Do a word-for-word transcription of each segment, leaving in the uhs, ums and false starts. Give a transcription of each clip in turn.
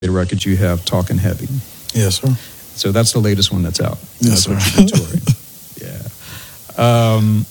record you have Talking Heavy. Yes, sir. So that's the latest one that's out. Yes, that's sir. what you've been touring. Yeah. Um,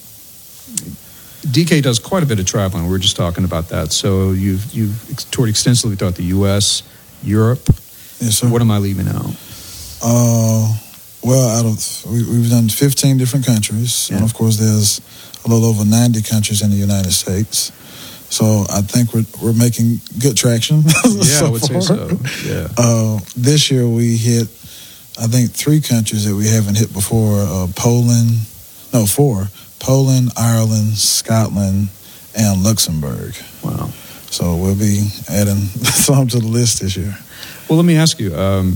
D K does quite a bit of traveling. We were just talking about that. So you've you've toured extensively throughout the U S, Europe. Yes, sir. What am I leaving out? Uh, well, out of we, we've done fifteen different countries, Yeah. and of course, there's a little over ninety countries in the United States. So I think we're we're making good traction. Yeah, so I would far. say so. Yeah. Uh, this year we hit, I think, three countries that we haven't hit before: uh, Poland, no, four: Poland, Ireland, Scotland, and Luxembourg. Wow. So we'll be adding some to the list this year. Well, let me ask you: um,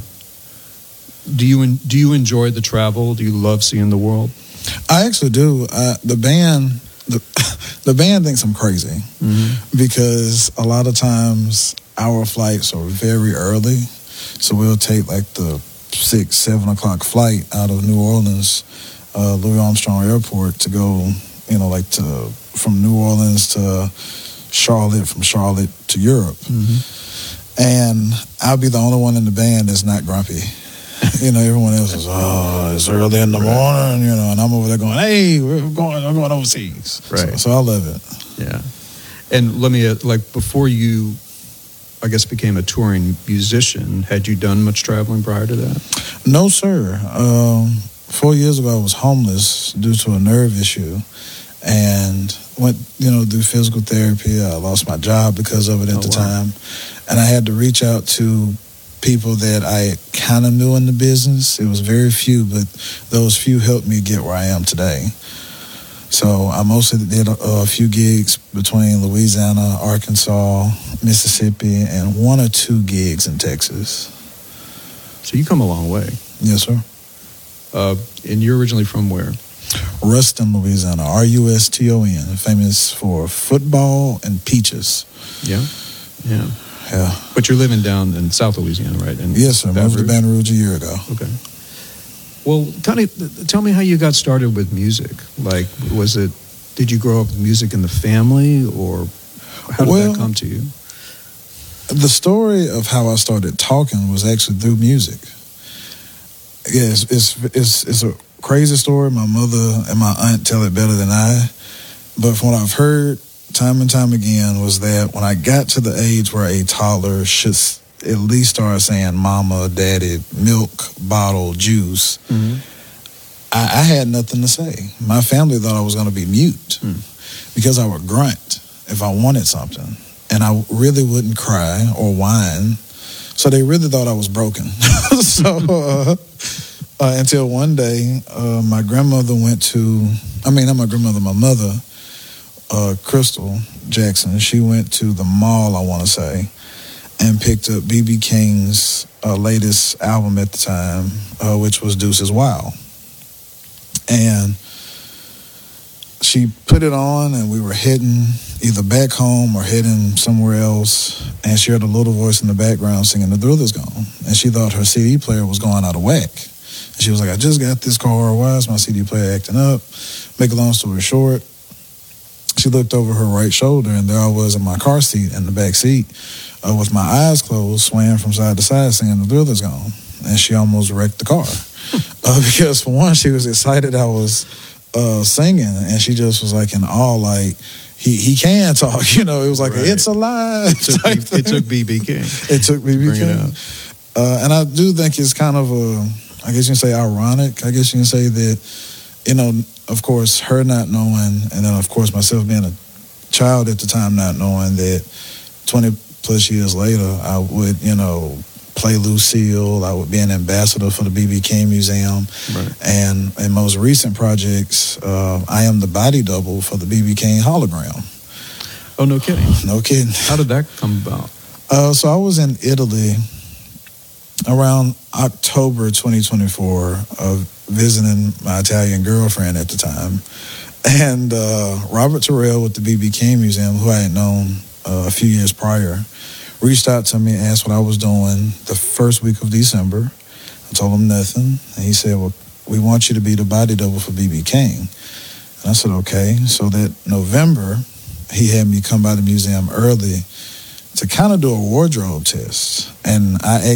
Do you en- do you enjoy the travel? Do you love seeing the world? I actually do. Uh, the band, the, the band thinks I'm crazy Mm-hmm. because a lot of times our flights are very early, so we'll take like the six, seven o'clock flight out of New Orleans, uh, Louis Armstrong Airport, to go, you know, like to from New Orleans to Charlotte, from Charlotte to Europe, Mm-hmm. and I'll be the only one in the band that's not grumpy. You know, everyone else is, oh, it's early in the Right. morning, you know, and I'm over there going, hey, we're going, we're going overseas. Right. So, so I love it. Yeah. And let me, uh, like, before you, I guess, became a touring musician, had you done much traveling prior to that? No, sir. Um, four years ago, I was homeless due to a nerve issue and went, you know, do physical therapy. I lost my job because of it at Oh, the wow. time. And I had to reach out to people that I kind of knew in the business. It was very few, but those few helped me get where I am today. So I mostly did a, a few gigs between Louisiana, Arkansas, Mississippi, and one or two gigs in Texas. So you come a long way. Yes, sir. Uh, and you're originally from where? Ruston, Louisiana, R U S T O N, famous for football and peaches. Yeah. Yeah. Yeah. But you're living down in South Louisiana, right? In Yes, sir. Baton Moved to Rouge? Baton Rouge a year ago. Okay. Well, kind of tell me how you got started with music. Like, was it, did you grow up with music in the family, or how did Well, that come to you? The story of how I started talking was actually through music. Yeah, it's, it's, it's, it's a crazy story. My mother and my aunt tell it better than I. But from what I've heard time and time again was that when I got to the age where a toddler should at least start saying mama, daddy, milk, bottle, juice, Mm-hmm. I, I had nothing to say. My family thought I was going to be mute Hmm. because I would grunt if I wanted something. And I really wouldn't cry or whine. So they really thought I was broken. so uh, uh, until one day, uh, my grandmother went to, I mean, not my grandmother, my mother, uh, Crystal Jackson, she went to the mall, I want to say, and picked up B B King's uh, latest album at the time, uh, which was Deuces Wild. And she put it on, and we were heading either back home or heading somewhere else, and she heard a little voice in the background singing The Thrill Is Gone, and she thought her C D player was going out of whack. And she was like, I just got this car, why is my C D player acting up? Make a long story short, she looked over her right shoulder, and there I was in my car seat, in the back seat, uh, with my eyes closed, swaying from side to side, singing The Thrill Is Gone, and she almost wrecked the car. uh, because for one, she was excited I was uh, singing, and she just was like in awe, like, he he can talk, you know. It was like, Right. it's alive. It took, type B- it thing. took B B King. It took B B Bring it King. out. Uh, and I do think it's kind of a, I guess you can say ironic. I guess you can say that, you know, of course, her not knowing, and then of course myself being a child at the time not knowing that twenty plus years later I would, you know, play Lucille. I would be an ambassador for the B B King Museum. Right. And in most recent projects, uh, I am the body double for the B B King hologram. Oh, no kidding. No kidding. How did that come about? Uh, so I was in Italy around October twenty twenty-four, uh, visiting my Italian girlfriend at the time. And uh, Robert Terrell with the B B King Museum, who I had known uh, a few years prior, reached out to me and asked what I was doing the first week of December. I told him nothing. And he said, well, we want you to be the body double for B B King. And I said, okay. So that November, he had me come by the museum early to kind of do a wardrobe test. And I